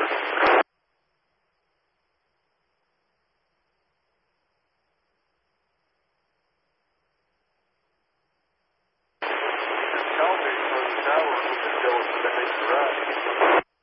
Just call me from the tower and we'll just go with the next ride.